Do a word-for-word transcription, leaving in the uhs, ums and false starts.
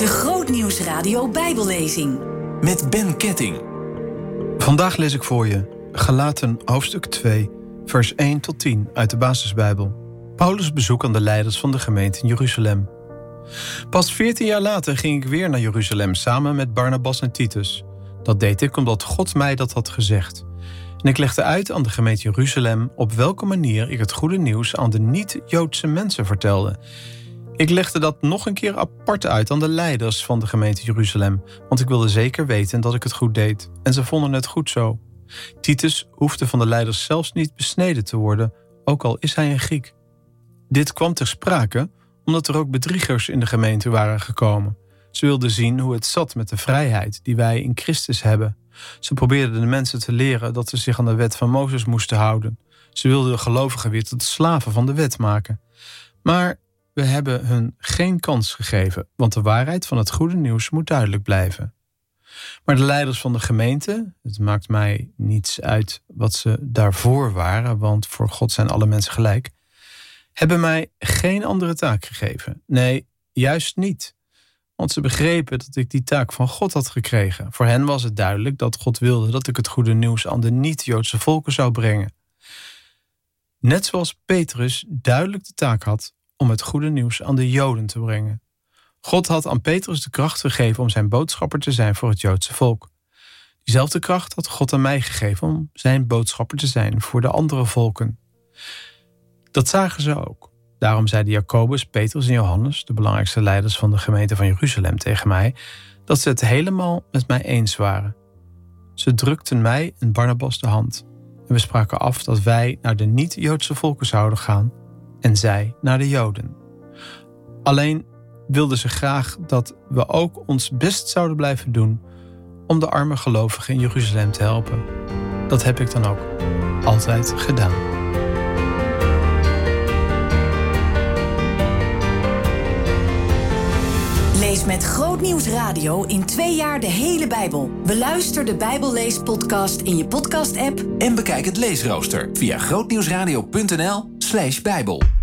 De Grootnieuws Radio Bijbellezing. Met Ben Ketting. Vandaag lees ik voor je Galaten hoofdstuk twee, vers één tot tien uit de Basisbijbel. Paulus' bezoek aan de leiders van de gemeente in Jeruzalem. Pas veertien jaar later ging ik weer naar Jeruzalem samen met Barnabas en Titus. Dat deed ik omdat God mij dat had gezegd. En ik legde uit aan de gemeente Jeruzalem op welke manier ik het goede nieuws aan de niet-Joodse mensen vertelde. Ik legde dat nog een keer apart uit aan de leiders van de gemeente Jeruzalem, want ik wilde zeker weten dat ik het goed deed. En ze vonden het goed zo. Titus hoefde van de leiders zelfs niet besneden te worden, ook al is hij een Griek. Dit kwam ter sprake omdat er ook bedriegers in de gemeente waren gekomen. Ze wilden zien hoe het zat met de vrijheid die wij in Christus hebben. Ze probeerden de mensen te leren dat ze zich aan de wet van Mozes moesten houden. Ze wilden de gelovigen weer tot slaven van de wet maken. Maar we hebben hun geen kans gegeven, want de waarheid van het goede nieuws moet duidelijk blijven. Maar de leiders van de gemeente, het maakt mij niets uit wat ze daarvoor waren, want voor God zijn alle mensen gelijk, hebben mij geen andere taak gegeven. Nee, juist niet. Want ze begrepen dat ik die taak van God had gekregen. Voor hen was het duidelijk dat God wilde dat ik het goede nieuws aan de niet-Joodse volken zou brengen. Net zoals Petrus duidelijk de taak had om het goede nieuws aan de Joden te brengen. God had aan Petrus de kracht gegeven om zijn boodschapper te zijn voor het Joodse volk. Diezelfde kracht had God aan mij gegeven om zijn boodschapper te zijn voor de andere volken. Dat zagen ze ook. Daarom zeiden Jacobus, Petrus en Johannes, de belangrijkste leiders van de gemeente van Jeruzalem, tegen mij, dat ze het helemaal met mij eens waren. Ze drukten mij en Barnabas de hand. En we spraken af dat wij naar de niet-Joodse volken zouden gaan en zij naar de Joden. Alleen wilden ze graag dat we ook ons best zouden blijven doen om de arme gelovigen in Jeruzalem te helpen. Dat heb ik dan ook altijd gedaan. Lees met Grootnieuws Radio in twee jaar de hele Bijbel. Beluister de Bijbelleespodcast in je podcast-app En bekijk het leesrooster via grootnieuwsradio punt n l slash bijbel.